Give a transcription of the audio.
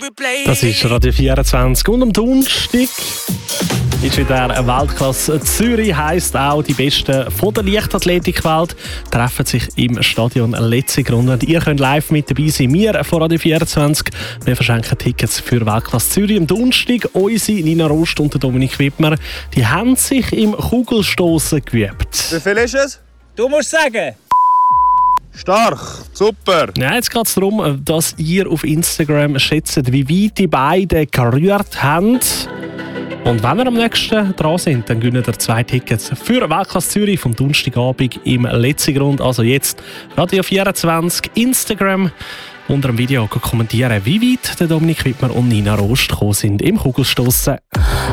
Das ist Radio 24 und am Donnerstag ist wieder eine Weltklasse. Zürich heisst auch, die Besten von der Leichtathletikwelt treffen sich im Stadion Letzigrund. Und ihr könnt live mit dabei sein. Wir von Radio 24. Wir verschenken Tickets für Weltklasse Zürich am Donnerstag. Unsere Nina Rost und Dominik Wittmer, die haben sich im Kugelstossen geübt. Wie viel ist es? Du musst sagen. Stark, super. Ja, jetzt geht es darum, dass ihr auf Instagram schätzt, wie weit die beiden gerührt haben. Und wenn wir am nächsten dran sind, dann gewinnen ihr 2 Tickets für Weltklasse Zürich vom Donnerstagabend im Letzigrund. Also jetzt Radio 24, Instagram unter dem Video kommentieren, wie weit der Dominik Wittmer und Nina Rost gekommen sind im Kugelstossen.